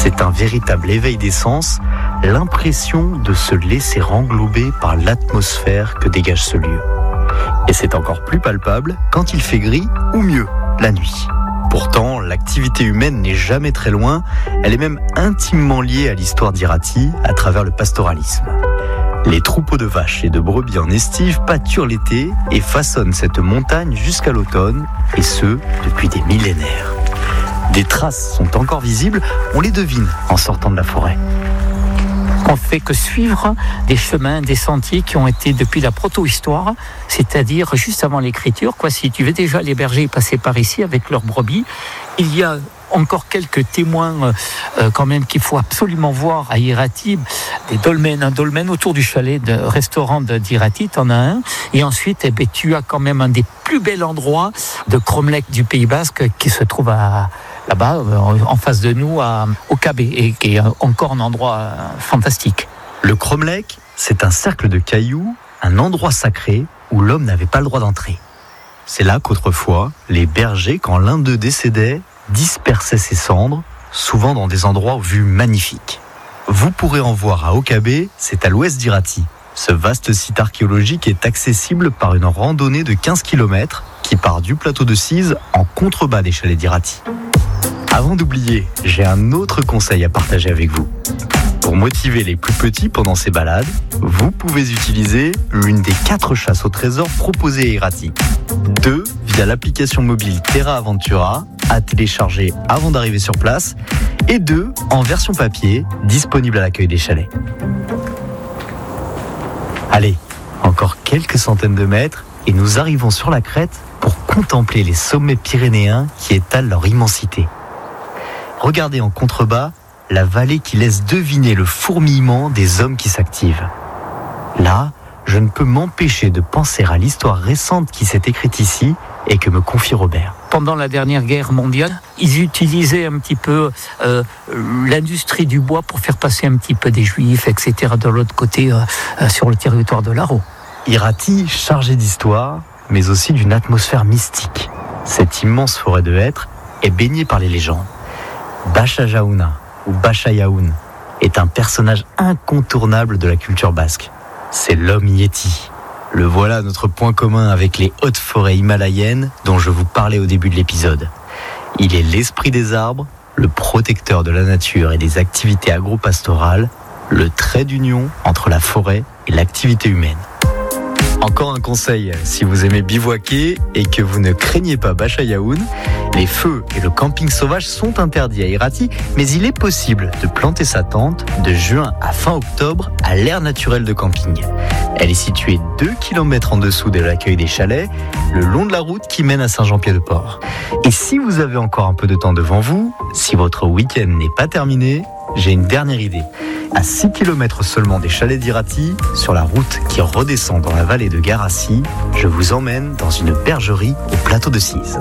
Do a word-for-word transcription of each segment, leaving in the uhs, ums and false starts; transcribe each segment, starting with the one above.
C'est un véritable éveil des sens, l'impression de se laisser englober par l'atmosphère que dégage ce lieu. Et c'est encore plus palpable quand il fait gris, ou mieux, la nuit. Pourtant, l'activité humaine n'est jamais très loin, elle est même intimement liée à l'histoire d'Iraty à travers le pastoralisme. Les troupeaux de vaches et de brebis en estive pâturent l'été et façonnent cette montagne jusqu'à l'automne, et ce, depuis des millénaires. Des traces sont encore visibles, on les devine en sortant de la forêt. On ne fait que suivre des chemins, des sentiers qui ont été depuis la proto-histoire, c'est-à-dire juste avant l'écriture. Quoi, si tu veux, déjà les bergers passaient par ici avec leurs brebis. Il y a encore quelques témoins euh, quand même qu'il faut absolument voir à Iraty, des dolmens, un dolmen autour du chalet de restaurant d'Iraty, t'en as un, et ensuite eh ben, tu as quand même un des plus bels endroits de cromlech du Pays Basque qui se trouve à, là-bas, en face de nous, à, au Cabé, et qui est encore un endroit fantastique. Le cromlech, c'est un cercle de cailloux, un endroit sacré où l'homme n'avait pas le droit d'entrer. C'est là qu'autrefois, les bergers, quand l'un d'eux décédait, dispersaient ses cendres, souvent dans des endroits aux vues magnifiques. Vous pourrez en voir à Okabé, c'est à l'ouest d'Iraty. Ce vaste site archéologique est accessible par une randonnée de quinze kilomètres qui part du plateau de Cise en contrebas des chalets d'Iraty. Avant d'oublier, j'ai un autre conseil à partager avec vous. Pour motiver les plus petits pendant ces balades, vous pouvez utiliser l'une des quatre chasses au trésor proposées à Iraty. Deux via l'application mobile Terra Aventura, à télécharger avant d'arriver sur place, et deux en version papier, disponible à l'accueil des chalets. Allez, encore quelques centaines de mètres, et nous arrivons sur la crête pour contempler les sommets pyrénéens qui étalent leur immensité. Regardez en contrebas la vallée qui laisse deviner le fourmillement des hommes qui s'activent. Là, je ne peux m'empêcher de penser à l'histoire récente qui s'est écrite ici et que me confie Robert. Pendant la dernière guerre mondiale, ils utilisaient un petit peu euh, l'industrie du bois pour faire passer un petit peu des juifs, et cetera de l'autre côté euh, euh, sur le territoire de l'Arro. Iraty, chargé d'histoire, mais aussi d'une atmosphère mystique. Cette immense forêt de hêtres est baignée par les légendes. Bacha Jaouna, ou Bacha Yaoun, est un personnage incontournable de la culture basque. C'est l'homme Yéti. Le voilà notre point commun avec les hautes forêts himalayennes dont je vous parlais au début de l'épisode. Il est l'esprit des arbres, le protecteur de la nature et des activités agro-pastorales, le trait d'union entre la forêt et l'activité humaine. Encore un conseil, si vous aimez bivouaquer et que vous ne craignez pas Bacha Yaoun, les feux et le camping sauvage sont interdits à Iraty, mais il est possible de planter sa tente de juin à fin octobre à l'aire naturelle de camping. Elle est située deux kilomètres en dessous de l'accueil des chalets, le long de la route qui mène à Saint-Jean-Pied-de-Port. Et si vous avez encore un peu de temps devant vous, si votre week-end n'est pas terminé, j'ai une dernière idée. À six kilomètres seulement des chalets d'Iraty, sur la route qui redescend dans la vallée de Garassi, je vous emmène dans une bergerie au plateau de Cise.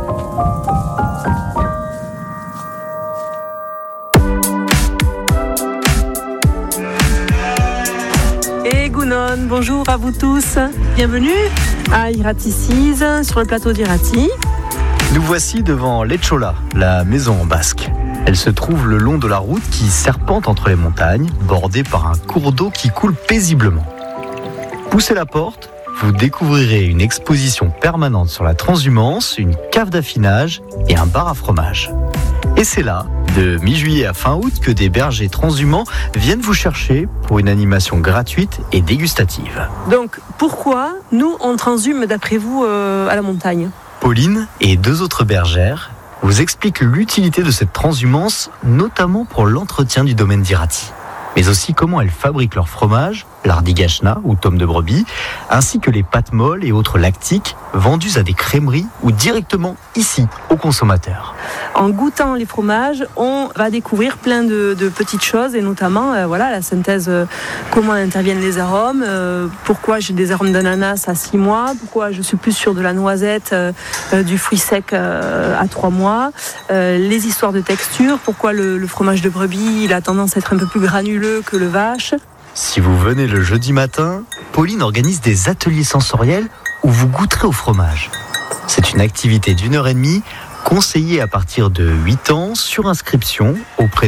Et Gounon, bonjour à vous tous. Bienvenue à Iraty Cise, sur le plateau d'Iraty. Nous voici devant l'Etchola, la maison en basque. Elle se trouve le long de la route qui serpente entre les montagnes, bordée par un cours d'eau qui coule paisiblement. Poussez la porte, vous découvrirez une exposition permanente sur la transhumance, une cave d'affinage et un bar à fromage. Et c'est là, de mi-juillet à fin août, que des bergers transhumants viennent vous chercher pour une animation gratuite et dégustative. Donc, pourquoi nous, on transhume d'après vous euh, à la montagne ? Pauline et deux autres bergères vous expliquent l'utilité de cette transhumance, notamment pour l'entretien du domaine d'Iraty, mais aussi comment elles fabriquent leur fromage, l'ardigachna ou tome de brebis, ainsi que les pâtes molles et autres lactiques vendus à des crèmeries ou directement ici aux consommateurs. En goûtant les fromages, on va découvrir plein de, de petites choses et notamment euh, voilà, la synthèse, euh, comment interviennent les arômes, euh, pourquoi j'ai des arômes d'ananas à six mois, pourquoi je suis plus sûre de la noisette, euh, euh, du fruit sec euh, à trois mois, euh, les histoires de texture, pourquoi le, le fromage de brebis il a tendance à être un peu plus granuleux que le vache. Si vous venez le jeudi matin, Pauline organise des ateliers sensoriels où vous goûterez au fromage. C'est une activité d'une heure et demie conseillée à partir de huit ans sur inscription auprès